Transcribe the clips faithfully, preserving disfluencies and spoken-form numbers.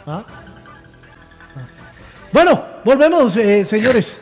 ¿Ah? Bueno, volvemos, eh, señores.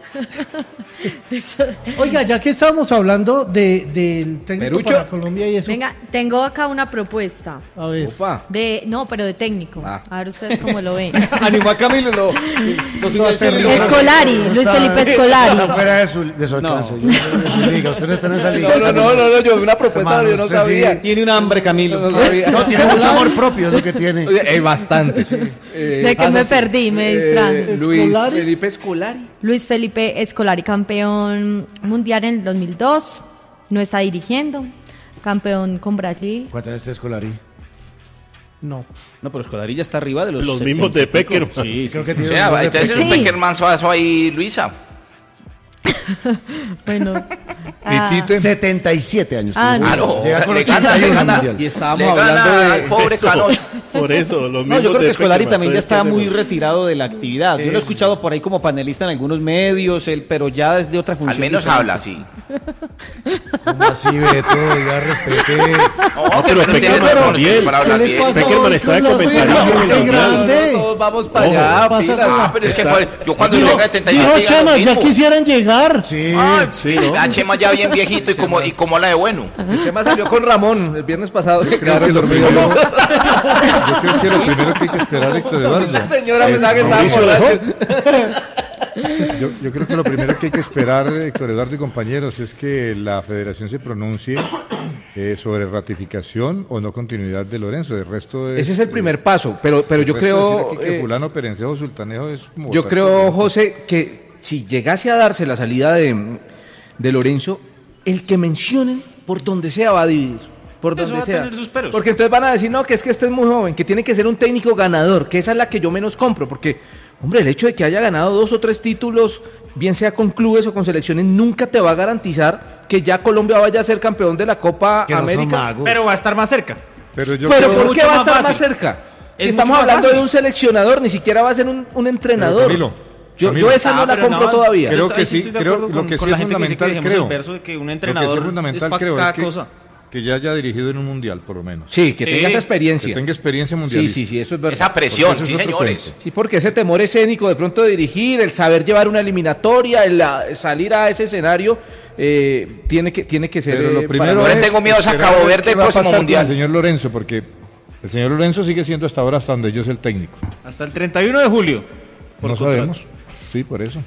Oiga, ya que estamos hablando de, del técnico Perucho. para Colombia y eso. Venga, tengo acá una propuesta. A ver. Opa. De, no, pero de técnico. Ah. A ver ustedes cómo lo ven. Animó a Camilo, no. no, no, Escolari, Luis Felipe Escolari. Fuera de su, de su alcance. No. Yo, de su liga. Usted no está en esa liga. No, no, no, no, no, yo una propuesta, Hermano, yo no usted sabía. sí. Tiene un hambre, Camilo. No, no sabía. No, tiene mucho amor propio, es lo que tiene. Oye, eh, bastante. Eh, ¿De qué pasa me así. perdí? Me distraen. Luis Escolari. Felipe Escolari. Luis Felipe Escolari, campeón mundial en el dos mil dos. No está dirigiendo. Campeón con Brasil. ¿Cuánto es este Escolari? No. No, pero Escolari ya está arriba de los... Los mismos de setenta y pico. Peckerman. Sí, Creo sí, que sí. tiene O sea, un este es Sí. un Peckerman suazo ahí, Luisa. Bueno. Pitite. setenta y siete años. Ah, tiene. no. Claro, Llega con le gana, ochenta y le uno gana. mundial. Y estábamos Le hablando gana de... al pobre Eso, Canoso. por eso, los No, mismos yo creo que de Escolari Peckerman, también ya entonces, está ¿qué muy hacemos? retirado de la actividad. Yo lo he escuchado por ahí como panelista en algunos medios, él, pero ya desde otra función. Al menos diferente. habla, sí. ¿Cómo así, Beto? Ya respete. No, No, que pero pero tiene Peckerman razón, también. para hablar ¿Qué les bien. pasa Peckerman hoy está de con la comentarista fila? en el ¡Qué Mundial. grande! Todos vamos para Ojo. allá. Pasa pila. con la- Ah, pero es que Está- pues, yo cuando Dijo, tenga setenta y dijo siete diga lo Chema, ya mismo. quisieran llegar. Sí. Ah, Sí, ¿no? la Chema ya bien viejito y como, y como la de bueno. El Chema salió con Ramón el viernes pasado. Que quedaron que lo dormidos. primero- Yo creo que lo primero que hay que esperar, Héctor Eduardo, La señora pensaba que estaba Mauricio borracho. yo, yo creo que lo primero que hay que esperar, Héctor Eduardo y compañeros, es que la federación se pronuncie eh, sobre ratificación o no continuidad de Lorenzo. El resto es, Ese es el primer paso, pero, pero el yo resto decir creo... aquí que eh, fulano, perencejo, sultanejo es como Yo votar creo, por- José, que si llegase a darse la salida de, de Lorenzo, el que mencionen por donde sea va a dividir. Por Eso donde va a sea. tener sus peros. Porque entonces van a decir, no, que es que este es muy joven, que tiene que ser un técnico ganador, que esa es la que yo menos compro, porque, hombre, el hecho de que haya ganado dos o tres títulos, bien sea con clubes o con selecciones, nunca te va a garantizar que ya Colombia vaya a ser campeón de la Copa Que no son América. magos. Pero va a estar más cerca. Pero yo Pero creo- ¿por qué mucho va a más estar más fácil. cerca? Si Es estamos mucho más hablando fácil. de un seleccionador, ni siquiera va a ser un, un Pero, entrenador. Camilo, yo, Camilo. yo esa no Ah, la pero compro no, todavía. Creo yo que ahí sí, estoy de creo- acuerdo lo con- que sí con la es gente que dice que fundamental, dejemos creo. el verso de que un Lo que sí entrenador es fundamental, es pa' creo, cada es que, cosa. que ya haya dirigido en un mundial, por lo menos. Sí, que Sí. tenga esa Que experiencia. tenga experiencia Sí, mundial. sí, sí, eso es verdad. Esa presión, Porque eso sí, es otro señores. cuento. Sí, porque ese temor escénico de pronto de dirigir, el saber llevar una eliminatoria, el ah, salir a ese escenario, eh, tiene que tiene que ser. Pero lo eh, primero Yo para- le es tengo miedo a esa esperar Cabo a ver Verde qué el va a próximo pasar con mundial. El señor Lorenzo, porque el señor Lorenzo sigue siendo hasta ahora, hasta donde yo soy el técnico. Hasta el treinta y uno de julio. por No contrato. sabemos. Sí, por eso.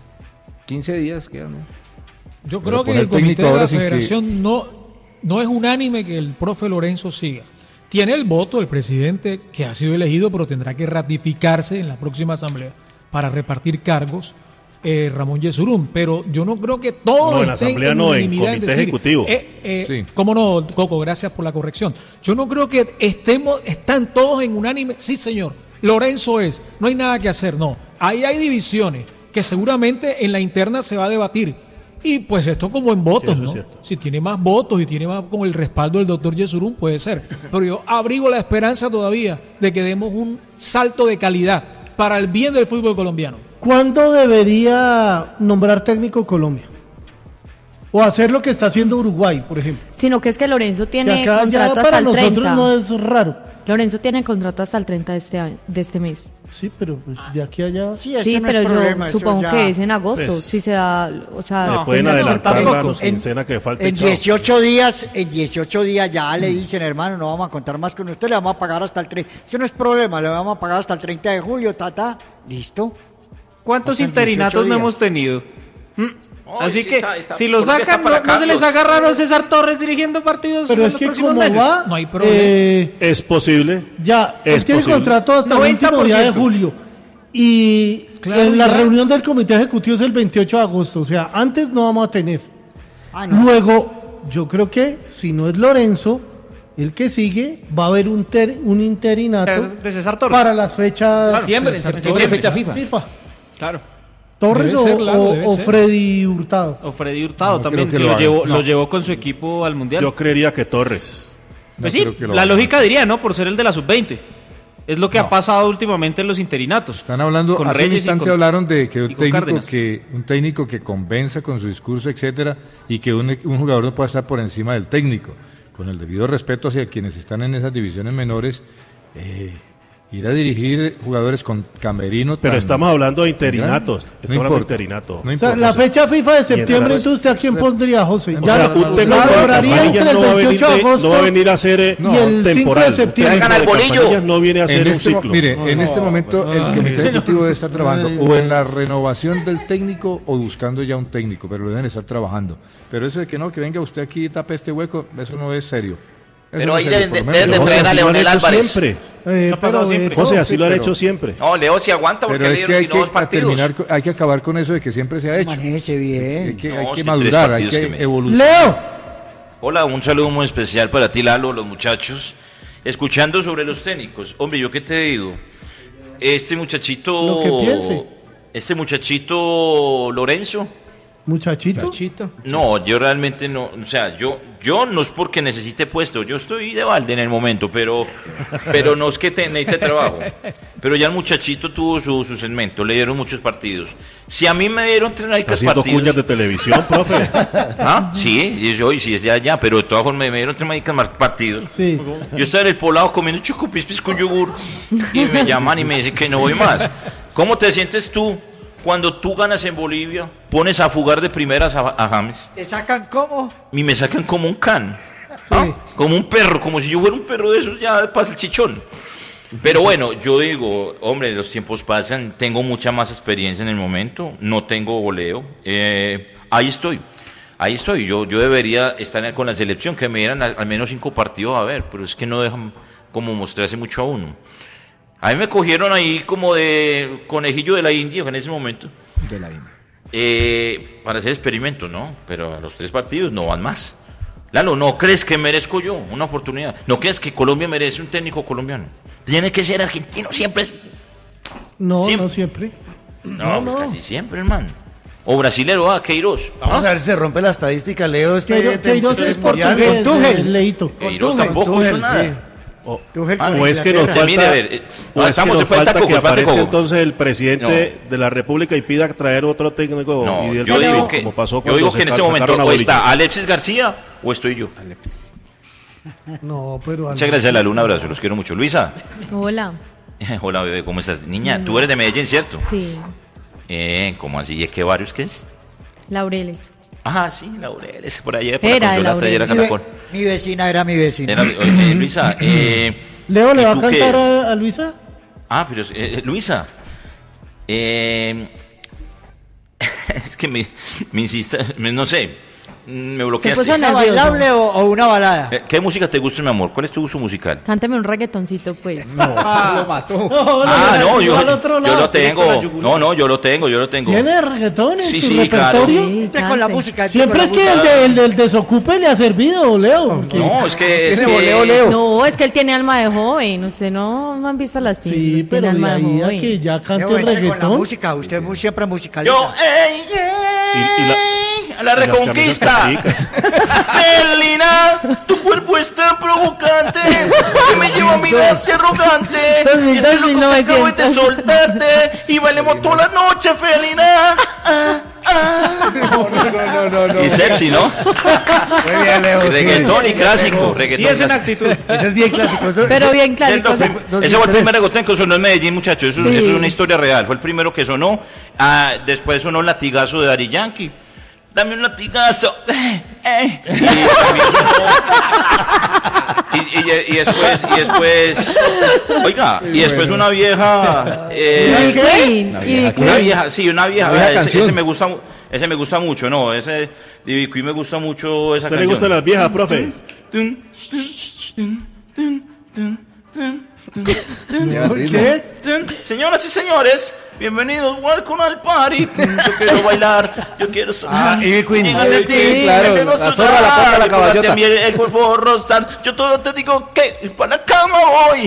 quince días quedan, ¿no? Yo Pero creo que poner el comité técnico de la ahora sin que- federación no, no es unánime que el profe Lorenzo siga. Tiene el voto del presidente que ha sido elegido, pero tendrá que ratificarse en la próxima asamblea para repartir cargos eh, Ramón Yesurún. Pero yo no creo que todos No, en la estén asamblea no, en unanimidad comité ejecutivo. eh, eh, Sí. ¿Cómo no, Coco? Gracias por la corrección. Yo no creo que estemos, están todos en unánime. Sí, señor, Lorenzo es, no hay nada que hacer, no. Ahí hay divisiones que seguramente en la interna se va a debatir. Y pues esto como en votos, eso es ¿no? cierto. Si tiene más votos y tiene más con el respaldo del doctor Yesurún, puede ser. Pero yo abrigo la esperanza todavía de que demos un salto de calidad para el bien del fútbol colombiano. ¿Cuándo debería nombrar técnico Colombia? O hacer lo que está haciendo Uruguay, por ejemplo. Sino que es que Lorenzo Que tiene acá ya contrato hasta para el nosotros treinta. no es raro. Lorenzo tiene contrato hasta el treinta de este, año- de este mes. Sí, pero pues de aquí a allá. Sí, ese Sí, no pero es yo problema, eso supongo ya- que es en agosto. Pues, si se da, o sea, Le No, pueden tendría que ser adelantar tampoco. la quincena que falta. En dieciocho días, en dieciocho días ya le dicen, hermano, no vamos a contar más con usted, le vamos a pagar hasta el treinta. Eso no es problema, le vamos a pagar hasta el treinta de julio, ta, ta. Listo. ¿Cuántos Faltan interinatos dieciocho no días. hemos tenido? ¿Mm? Oh, Así sí que está- está- si lo Colombia sacan, está para no, no se les Carlos. haga raro César Torres dirigiendo partidos Pero en es los que próximos como meses. va, No hay problema. eh, Es posible. ya, él Es tiene posible. contrato hasta el noventa por último día de ciento. julio. Y Claro, en la ya. reunión del comité ejecutivo es el veintiocho de agosto. O sea, antes no vamos a tener. Ah, no. Luego, yo creo que si no es Lorenzo, el que sigue, va a haber un, ter- un interinato De César Torres. para las fechas Septiembre, en César septiembre, Torres, fecha FIFA. FIFA. Claro. Torres Debe o, ser, Lalo, o- debe o ser. Freddy Hurtado. O Freddy Hurtado No también, creo que, que lo, lo llevó, haga, lo no. llevó con su equipo al Mundial. Yo creería que Torres. No Pues sí, creo que lo la haga. lógica diría, ¿no? Por ser el de la sub veinte. Es lo que No. ha pasado últimamente en los interinatos. Están hablando, Con hace un Reyes y instante con- hablaron de que un y con técnico Cárdenas. que un técnico que convenza con su discurso, etcétera, y que un, un jugador no pueda estar por encima del técnico. Con el debido respeto hacia quienes están en esas divisiones menores, eh, Ir a dirigir jugadores con camerino. Pero tan- estamos hablando de tan grande. interinatos. No Estamos hablando de importa. interinato. No O sea, importa. la fecha FIFA de septiembre, Mientras- entonces, ¿usted a quién pondría, José? O Ya sea, lo- un lo técnico de lograría entre Campañas el no va a venir veintiocho de de- agosto no va a venir a ser eh, y el cinco de temporal. septiembre. Un técnico Traigan al de bolillo. Campañas no viene a En ser un este, mo- ciclo. mire, en este momento el comité ejecutivo debe estar trabajando o en la renovación del técnico o buscando ya un técnico, pero lo deben estar trabajando. Pero eso de que no, que venga usted aquí y tape este hueco, eso no es serio. Eso Pero no ahí es serio, deben por de- lo deben menos. de José, traer a así lo han Leonel hecho Álvarez. siempre. Eh, pero, eh, José, así lo han pero- hecho siempre. No, Leo si aguanta porque Pero le es que dieron hay sino dos que partidos. terminar, con- hay que acabar con eso de que siempre se ha hecho. Manéjese Hay bien. que, No, hay es que que madurar, tres hay partidos que que me- evolucionar. Leo, Hola, un saludo muy especial para ti, Lalo, los muchachos. Escuchando sobre los técnicos. Hombre, ¿yo qué te digo? Este muchachito... Lo que piense. Este muchachito Lorenzo... muchachito. Chachito. No, yo realmente no, o sea, yo yo no es porque necesite puesto, yo estoy de balde en el momento, pero pero no es que te, necesite trabajo. Pero ya el muchachito tuvo su, su segmento, le dieron muchos partidos. Si a mí me dieron treinta Está haciendo partidos... cuñas de televisión, profe. ¿Ah? Sí, y yo, y sí, es de allá, pero de todas formas me dieron treinta más partidos. Sí. Yo estaba en el poblado comiendo chocopispis con yogur y me llaman y me dicen que no voy más. ¿Cómo te sientes tú cuando tú ganas en Bolivia, pones a fugar de primeras a, a James ¿Te sacan cómo? y me sacan como un can? ¿Ah? Como un perro, como si yo fuera un perro de esos ya pasa el chichón. Pero bueno, yo digo, hombre, los tiempos pasan, tengo mucha más experiencia en el momento, no tengo goleo, eh, ahí estoy. Ahí estoy, yo, yo debería estar con la selección, que me dieran al, al menos cinco partidos a ver, pero es que no dejan como mostrarse mucho a uno. A mí me cogieron ahí como de conejillo de la India en ese momento. De la India. Eh, para hacer experimentos, ¿no? Pero a los tres partidos no van más. Lalo, ¿no crees que merezco yo una oportunidad? ¿No crees que Colombia merece un técnico colombiano? Tiene que ser argentino, siempre es... No, Siempre. no siempre. No, pues casi siempre, hermano. O brasilero, ah, Queiroz. Vamos ¿Ah? a ver si se rompe la estadística, Leo. Este Queiroz, Queiroz es mundial. portugués, Tuchel. eh, Leito. Queiroz Tuchel, tampoco Tuchel, hizo nada. sí. O, Tuchel Ah, con o es que nos Inglaterra. Mire, falta, a ver, eh, o no, es que estamos nos de falta falta Coco, que falta aparezca Coco. entonces el presidente de la República y pida traer otro técnico No, y del yo digo que, como pasó yo cuando digo se que en este sacaron momento a o Bolillo. está Alexis García o estoy yo. No, pero... Muchas gracias a la Luna, abrazo, los quiero mucho. Luisa. Hola. Hola, bebé, ¿cómo estás? Niña, tú eres de Medellín, ¿cierto? Sí, Eh, ¿cómo así? ¿Y qué barrios que es? Laureles. Ah, sí, Laureles, por allá, por Era la de consola taller Laureles. Mi, ve- Caracol. mi vecina era mi vecina. Era- eh, Luisa, eh, Leo, ¿le ¿y va a tú cantar qué? a, a Luisa? Ah, pero, eh, Luisa, eh, es que me, me insiste, me- no sé, me Se bloqueaste. puso ¿Una nervioso. bailable o, o una balada? Eh, ¿Qué música te gusta, mi amor? ¿Cuál es tu gusto musical? Cántame un reggaetoncito, pues. Ah, lo mató. Ah, no, yo, al otro yo lado. lo tengo. No, no, yo lo tengo, yo lo tengo. ¿Tiene reggaetón en Sí, su sí, claro. repertorio? Sí, Usted con la cante. música. usted Siempre con es la que el, música. de- el del desocupe le ha servido, Leo. porque- No, es que... Es Tiene que voleo, Leo. No, es que él tiene alma de joven. Usted no, no han visto las Sí, películas. pero tiene de alma de ahí a joven. que ya cante Leo, entre con la reggaetón. música, usted es muy, siempre musicaliza. Yo, ey, Y- y la- ey, a la y las reconquista. camisas Melina, tu cuerpo es tan provocante que me lleva a mirarte arrogante. dos mil Y estoy dos, loco que acabo de mil novecientos. soltarte y bailemos toda la noche, Felina. Ah, ah. No, no, no, no. Y sexy, ¿no? Muy bien, Leo. Y sí. reggaetón y clásico. Sí, Reggaetón es en clásico. actitud. Ese es bien clásico. Eso- Pero eso- bien Ese claro. dos ese fue el mil tres. primer reggaetón que sonó en Medellín, muchachos. Eso, Sí. eso es una historia real. Fue el primero que sonó. Ah, después sonó el latigazo de Daddy Yankee. Dame un latigazo. Eh, eh. Y, también sonó- y, y- y después, y después, oiga, y después una vieja. eh, Y Queen, una y vieja, Queen. una vieja, sí, una vieja. Una vieja ese, canción. ese me gusta, mu- ese me gusta mucho, no, ese de Ivy Queen me gusta mucho esa ¿A usted le canción. gustan las viejas, profe? Tun, tun, tun, tun, tun, tun, tun. Lleva ritmo. Tun. Señoras y señores, bienvenidos, welcome al party. Yo quiero bailar, yo quiero sonar. Ah, Ivy Queen. Dígale a Ivy ti, Queen, claro, yo quiero la sonar. zorra, la puerta, la Recordate caballota. a mí el, el cuerpo rostar. Yo todo te digo que para la cama voy.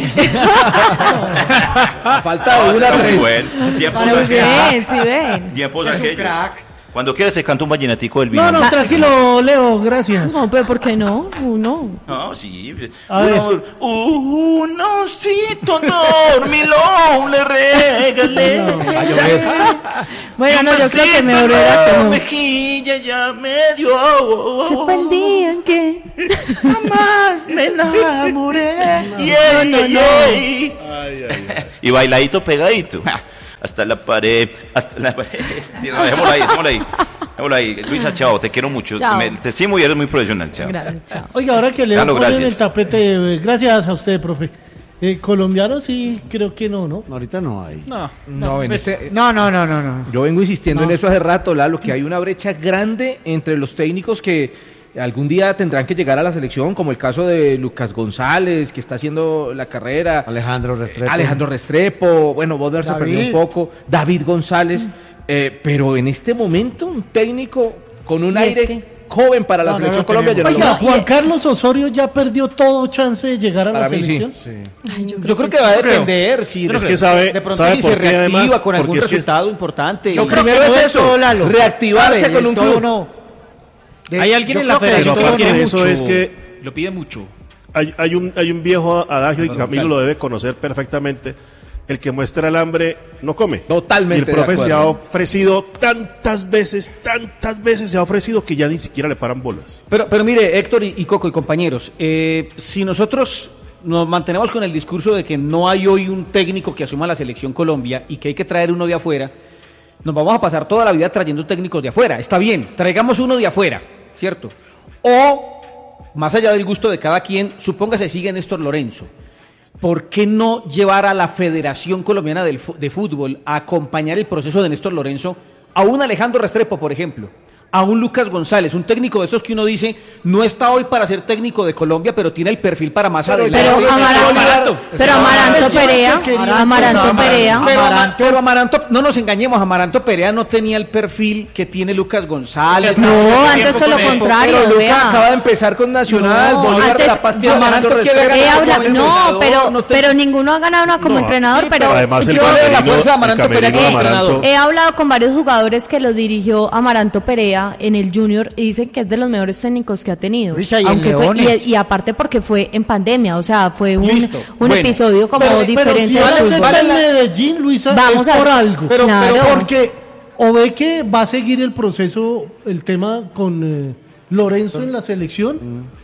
Falta No, una está muy tres. bueno. Tiempos Muy aquellos. bien, sí ven. Tiempos Es un aquellos. crack. Cuando quieras te canto un vallenatico del vino. No, no, tranquilo, Leo, gracias. No, pero ¿por qué no? Uno. No, sí. A ver. Uno, un osito dormilón le regalé. Bueno, Y no, un yo creo que besito me en volverá la como... mejilla ya me dio. Se fue el día en que... Jamás me enamoré. No, Yeah, no, yeah, no. yeah. Ay, ay, ay. Y bailadito pegadito. Ja, hasta la pared, hasta la pared. No, dejémoslo ahí, dejémoslo ahí. Dejémoslo ahí. Luisa, chao, te quiero mucho. Chao. Me, te estimo y eres muy profesional, chao. Gracias, chao. Oiga, ahora que le Carlos, ponen gracias. el tapete, eh, gracias a usted, profe. Eh, colombianos sí, creo que no, ¿no? Ahorita no hay. No, no, en Pues, este- no, no, no, no, no. Yo vengo insistiendo No. en eso hace rato, Lalo, que hay una brecha grande entre los técnicos que algún día tendrán que llegar a la selección, como el caso de Lucas González, que está haciendo la carrera. Alejandro Restrepo. Alejandro Restrepo, bueno, Bodnar se David. perdió un poco, David González, eh, pero en este momento un técnico con un Y aire es que- joven para la No, no selección lo Colombia, yo no lo Oiga, veo. Juan Carlos Osorio ya perdió todo chance de llegar a Para la mí sí. selección. Yo creo que va a depender si Es de, que sabe- de pronto sabe si por se qué, reactiva además, con algún porque es que- resultado importante. Yo Y- creo primero que no es es eso, todo, Lalo. reactivarse ¿Sabe? con Del un todo club. no. De- Hay alguien yo en la creo que del federación Pero que todo lo quiere aparte de no. eso mucho. es que- Lo pide mucho. Hay, hay un, hay un viejo adagio y Camilo lo debe conocer perfectamente. El que muestra el hambre no come. Totalmente Y el profe de se ha acuerdo. ofrecido tantas veces, tantas veces se ha ofrecido que ya ni siquiera le paran bolas. Pero, pero mire, Héctor y, y Coco y compañeros, eh, si nosotros nos mantenemos con el discurso de que no hay hoy un técnico que asuma la selección Colombia y que hay que traer uno de afuera, nos vamos a pasar toda la vida trayendo técnicos de afuera. Está bien, traigamos uno de afuera, ¿cierto? O, más allá del gusto de cada quien, supóngase sigue Néstor Lorenzo. ¿Por qué no llevar a la Federación Colombiana del fu- de Fútbol a acompañar el proceso de Néstor Lorenzo a un Alejandro Restrepo, por ejemplo? A un Lucas González, un técnico de estos que uno dice, no está hoy para ser técnico de Colombia, pero tiene el perfil para más adelante. Pero Amaranto, pero Amaranto Perea, Amaranto Perea. Pero, Ama- Amaranto. pero Amaranto, no nos engañemos, Amaranto Perea no tenía el perfil que tiene Lucas González. No, Mucho antes tiempo todo lo con él. contrario, Pero Lucas vea. acaba de empezar con Nacional, No, Bolívar de antes- la Paz, yo- tiene Amaranto Amaranto quiere Restrepo. He ganar hablado, como no, entrenador, pero, no te- pero ninguno ha ganado una como No, entrenador, sí, pero además el yo de la camerino- fuerza de Amaranto el camerino Perea de como Amaranto- he hablado con varios jugadores que lo dirigió Amaranto Perea en el Junior y dicen que es de los mejores técnicos que ha tenido. Luisa, y en Aunque fue, Leones. y, y aparte porque fue en pandemia, o sea, fue un, Listo. un Bueno. episodio como Pero, diferente pero si del él fútbol. acepta el Medellín, Luisa, Vamos es a- por algo. Pero- pero Claro. porque o ve que va a seguir el proceso, el tema con eh, Lorenzo en la selección,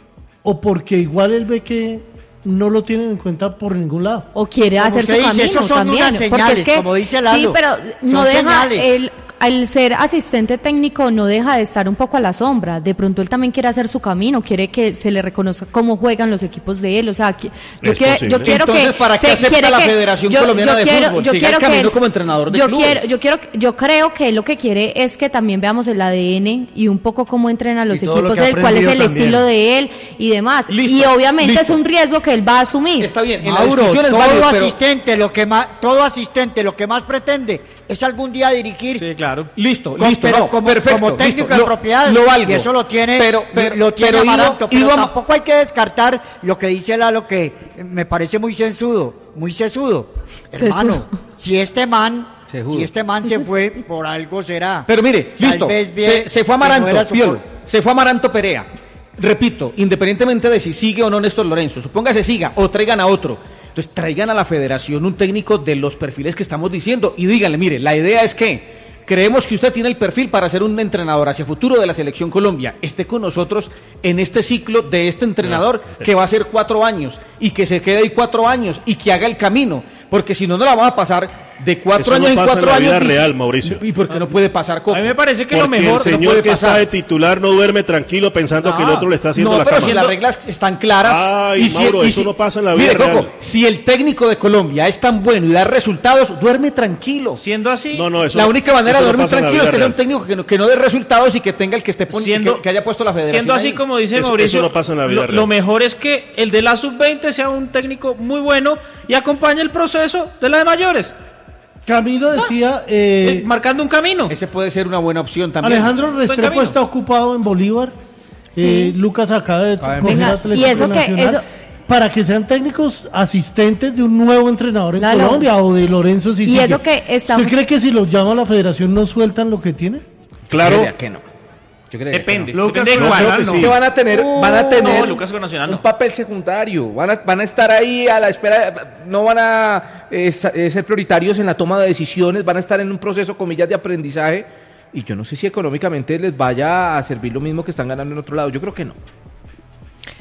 o porque igual él ve que no lo tienen en cuenta por ningún lado. O quiere Como hacer su usted dice, camino esos son también. unas porque señales, es que, como dice Lalo. Sí, pero no Son deja señales. el al ser asistente técnico no deja de estar un poco a la sombra. De pronto él también quiere hacer su camino, quiere que se le reconozca cómo juegan los equipos de él. O sea, que- yo, Es quiero, posible. yo quiero Entonces, que ¿para qué se- acepta quiere la que- Federación yo- Colombiana yo de quiero- Fútbol? Yo Siga quiero el camino que como entrenador de yo clubes. quiero, yo quiero, yo creo que él lo que quiere es que también veamos el A D N y un poco cómo entrenan los Y todo lo equipos, que ha de él, cuál es el aprendido también. estilo de él y demás. Listo, y obviamente listo. es un riesgo que él va a asumir. Está bien, en la Mauro, discusión es todo válido, pero- asistente, lo que más, todo asistente, lo que más pretende es algún día dirigir. Sí, claro. Listo, Con- listo, pero no, como, perfecto, como técnico listo, de lo- propiedad, lo valgo. y eso lo tiene, pero, pero, lo tiene pero iba- Amaranto, pero iba- tampoco hay que descartar lo que dice Lalo, que me parece muy sensudo, muy sesudo. Sesudo. Hermano, si este man, Sejudo. si este man se fue, por algo será. Pero mire, Tal listo, vez bien se, se fue que no Amaranto, era su Piolo, for- se fue Amaranto Perea. Repito, independientemente de si sigue o no Néstor Lorenzo, supóngase siga o traigan a otro. Entonces traigan a la federación un técnico de los perfiles que estamos diciendo y díganle, mire, la idea es que creemos que usted tiene el perfil para ser un entrenador hacia futuro de la Selección Colombia. Esté con nosotros en este ciclo de este entrenador que va a ser cuatro años y que se quede ahí cuatro años y que haga el camino. Porque si no, no la vamos a pasar de cuatro Eso no años en pasa en cuatro la años. vida dice- real, Mauricio. ¿Y por qué no puede pasar, Coco? A mí me parece que lo Porque mejor el señor no puede que está pasar. de titular no duerme tranquilo pensando que el otro le está haciendo no, la pero cama. si las reglas están claras. Ay, si- Mauro, y eso si- no pasa en la vida Mire, Coco, real. si el técnico de Colombia es tan bueno y da resultados, duerme tranquilo. siendo así, No, no, eso la única manera eso de no dormir pasa en la tranquilo es vida que sea un real. técnico que no, que no dé resultados y que tenga el que esté pon- siendo, que, que haya puesto la federación. siendo así ahí. como dice Eso- Mauricio, eso no pasa en la vida lo, real. lo mejor es que el de la sub veinte sea un técnico muy bueno y acompañe el proceso de la de mayores, Camilo decía, eh, eh, marcando un camino. Ese puede ser una buena opción también. Alejandro Restrepo camino. está ocupado en Bolívar. Sí. Eh, Lucas acaba de Acaba de- coger Venga, Atlético y eso que- Nacional, eso- para que sean técnicos asistentes de un nuevo entrenador en Claro. Colombia o de Lorenzo si Y sigue. eso que estamos- ¿Usted cree que si los llama a la federación no sueltan lo que tiene? Claro, Creería que no. Yo creería Depende. que no. Lucas depende de con cuál. Nacional, no. Es que van a tener, van a tener no, Lucas con Nacional un no. papel secundario, van a, van a estar ahí a la espera, no van a eh, sa- eh, ser prioritarios en la toma de decisiones, van a estar en un proceso, comillas, de aprendizaje, y yo no sé si económicamente les vaya a servir lo mismo que están ganando en otro lado, yo creo que no.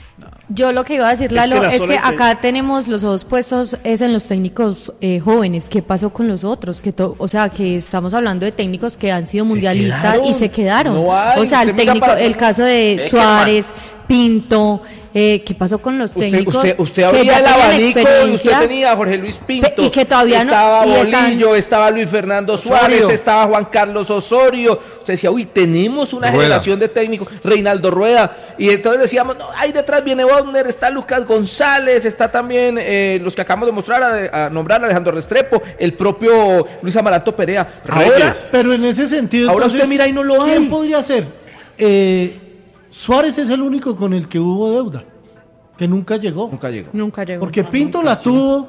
Yo lo que iba a decir, Lalo, Es que la es que, sola inte- acá tenemos los ojos puestos es en los técnicos eh, jóvenes. ¿Qué pasó con los otros? Que to- o sea, que estamos hablando de técnicos que han sido mundialistas quedaron. y se quedaron. No hay, o sea, el usted mira técnico, para- el caso de Eh, Suárez, Pinto, eh, ¿qué pasó con los Usted, técnicos? usted, usted que abría ya el tenían abanico y usted experiencia? tenía a Jorge Luis Pinto, Pe- y que todavía no- estaba y están- Bolillo, estaba Luis Fernando Suárez, Osorio. estaba Juan Carlos Osorio. Usted decía, uy, tenemos una Rueda. generación de técnicos, Reinaldo Rueda. Y entonces decíamos, no, ahí detrás viene Bodner, está Lucas González, está también eh, los que acabamos de mostrar, a, a nombrar Alejandro Restrepo, el propio Luis Amaranto Perea. Ahora, Reyes. Pero en ese sentido, Ahora entonces, usted mira y no lo ¿quién hay. podría ser? Eh, Suárez es el único con el que hubo deuda, que nunca llegó. nunca llegó. Nunca llegó. Porque Pinto la tuvo,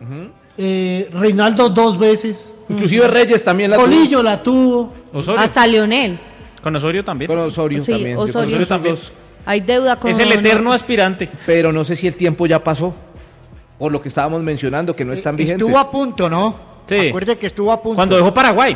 eh, Reinaldo dos veces, Inclusive Reyes también la tuvo. Colillo la tuvo. Osorio. Hasta Leonel. Con Osorio también. Con Osorio Sí, también. Yo Osorio. con esos también. dos. Hay deuda con... Es el eterno aspirante. Pero no sé si el tiempo ya pasó. Por lo que estábamos mencionando, que no están vigentes. Estuvo a punto, ¿no? Sí. Acuerde que estuvo a punto. Cuando dejó Paraguay.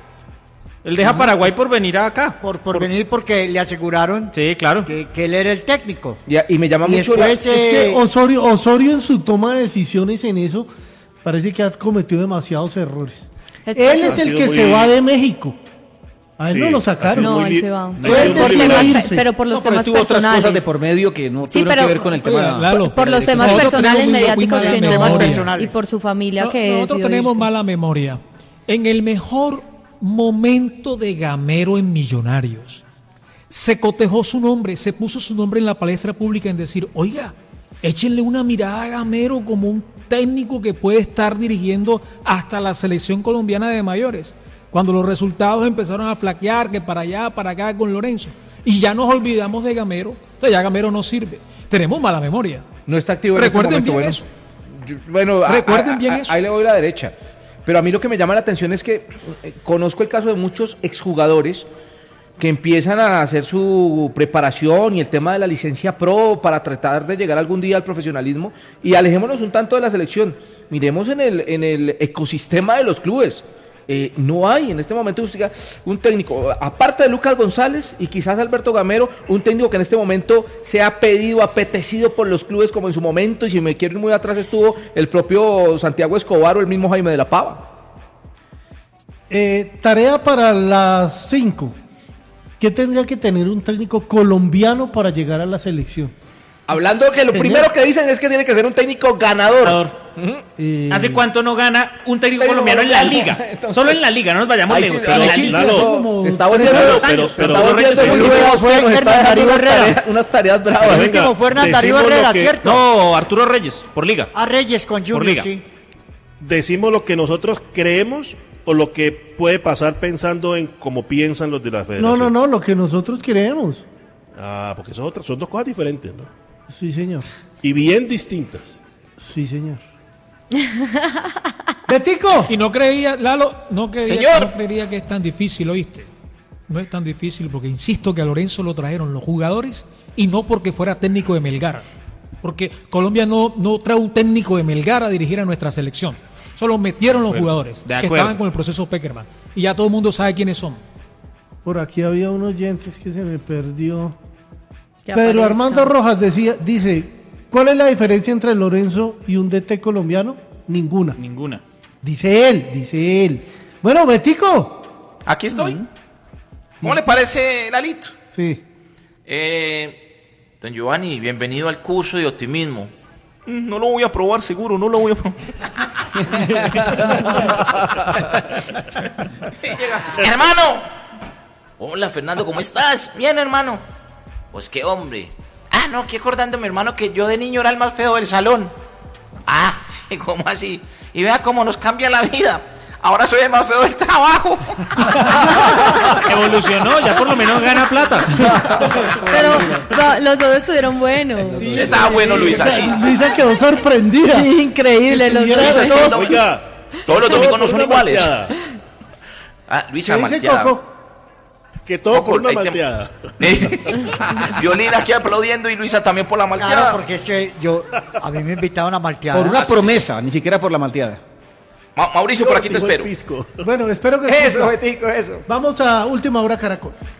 Él deja Paraguay por venir acá. Por, por venir porque le aseguraron Sí, claro. que, que él era el técnico. Y, y me llama Y mucho la... después, Es que eh, Osorio, Osorio en su toma de decisiones en eso parece que ha cometido demasiados errores. Es- Él Ha es el sido que muy- se va de México. A él Sí, no lo ha sacaron. sido No, muy él li- se va. no, Él Por muy los decidió temas, liberal. irse. pero por los No, pero temas tuvo otras personales. cosas de por medio que no Sí, tuvieron pero- que ver con el Oiga, tema. Lalo, Por los temas nosotros personales tenemos muy mediáticos mala que no memoria. y personales. por su familia No, que nosotros decidió tenemos irse. mala memoria. En el mejor momento de Gamero en Millonarios, se cotejó su nombre, se puso su nombre en la palestra pública en decir, oiga, échenle una mirada a Gamero como un técnico que puede estar dirigiendo hasta la selección colombiana de mayores. Cuando los resultados empezaron a flaquear, que para allá, para acá con Lorenzo, y ya nos olvidamos de Gamero, entonces ya Gamero no sirve. Tenemos mala memoria. No está activo en Recuerden este momento. bien Bueno, eso. Yo- bueno, a- Recuerden a- bien a- eso. Ahí le voy a la derecha. Pero a mí lo que me llama la atención es que eh, conozco el caso de muchos exjugadores que empiezan a hacer su preparación y el tema de la licencia pro para tratar de llegar algún día al profesionalismo, y alejémonos un tanto de la selección. Miremos en el, en el ecosistema de los clubes. Eh, no hay en este momento usted, un técnico, aparte de Lucas González y quizás Alberto Gamero, un técnico que en este momento sea pedido, apetecido por los clubes como en su momento, y si me quiero ir muy atrás estuvo el propio Santiago Escobar o el mismo Jaime de la Pava. Eh, tarea para las cinco. ¿Qué tendría que tener un técnico colombiano para llegar a la selección? Hablando de que lo Tener- primero que dicen es que tiene que ser un técnico ganador. Ganador. Ujú. Eh, ¿Hace cuánto no gana un técnico Pero colombiano en la no, liga? entonces- Solo en la liga, no nos vayamos Ahí lejos. sí, en ahí la sí, liga. Lalo, como está tres volviendo, Pero, años. pero, pero, está volviendo Reyes, muy el rudo, último fue nos está Hernán dejando Darío unas Herrera. tareas, unas tareas bravas. Pero El venga, último fue Hernán Darío decimos lo Herrera, que- ¿cierto? No, Arturo Reyes, por liga. A Reyes con Junior, liga. sí. decimos lo que nosotros creemos o lo que puede pasar pensando en cómo piensan los de la federación. No, no, no, lo que nosotros queremos. Ah, porque son otras, son dos cosas diferentes, ¿no? Sí, señor. Y bien distintas. Sí, señor. Betico. Y no creía, Lalo, no creía, Señor. no creería que es tan difícil, ¿oíste? No es tan difícil porque insisto que a Lorenzo lo trajeron los jugadores y no porque fuera técnico de Melgar. Porque Colombia no, no trae un técnico de Melgar a dirigir a nuestra selección. Solo metieron los jugadores de que acuerdo. estaban con el proceso Peckerman. Y ya todo el mundo sabe quiénes son. Por aquí había unos oyentes que se me perdió. Que Pedro aparezca. Armando Rojas decía, dice, ¿cuál es la diferencia entre Lorenzo y un D T colombiano? Ninguna. Ninguna. Dice él, dice él. Bueno, Betico. Aquí estoy. ¿Cómo le parece, Lalito? Sí. Eh, don Giovanni, bienvenido al curso de optimismo. Mm, No lo voy a probar, seguro, no lo voy a probar. Llega, hermano. Hola, Fernando, ¿cómo estás? Bien, hermano. Pues qué hombre. Ah, no, que acordando, mi hermano, que yo de niño era el más feo del salón. Ah, ¿cómo así? Y vea cómo nos cambia la vida. Ahora soy el más feo del trabajo. Evolucionó, ya por lo menos gana plata. Pero no, los dos estuvieron buenos. Estaba bueno, Luisa, sí. Luisa quedó sorprendida. Sí, increíble. Los Tuviera dos. Luisa, es que razón. no- Oiga, Todos los domingos no por son una iguales. malteada. Ah, ¿Qué Luisa dice malteada. Coco? Que todo por una ahí te- malteada. Violín aquí aplaudiendo y Luisa también por la malteada. Claro, porque es que yo, a mí me invitaron a malteada. Por una promesa, ni siquiera por la malteada. Ma- Mauricio, por aquí te Dijo el espero. pisco. Bueno, espero que... Eso, Betico, eso. Vamos a Última Hora Caracol.